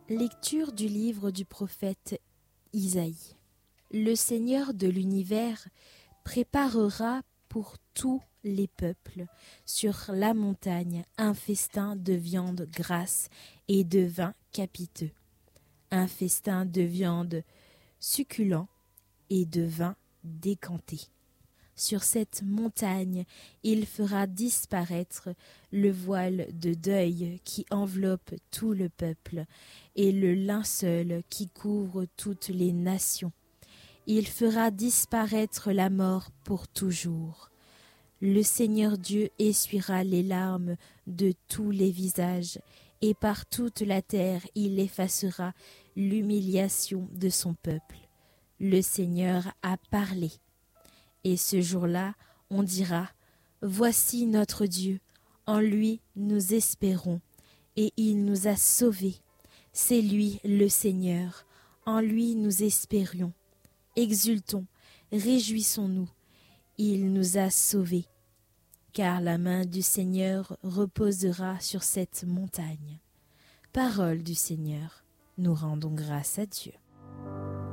Lecture du livre du prophète Isaïe. Le Seigneur de l'univers préparera pour tous les peuples sur la montagne un festin de viande grasse et de vin capiteux, un festin de viande succulent et de vin décanté. Sur cette montagne, il fera disparaître le voile de deuil qui enveloppe tout le peuple et le linceul qui couvre toutes les nations. Il fera disparaître la mort pour toujours. Le Seigneur Dieu essuiera les larmes de tous les visages, et par toute la terre il effacera l'humiliation de son peuple. Le Seigneur a parlé. Et ce jour-là, on dira, « Voici notre Dieu, en lui nous espérons, et il nous a sauvés. C'est lui le Seigneur, en lui nous espérions. Exultons, réjouissons-nous, il nous a sauvés. Car la main du Seigneur reposera sur cette montagne. » Parole du Seigneur, nous rendons grâce à Dieu.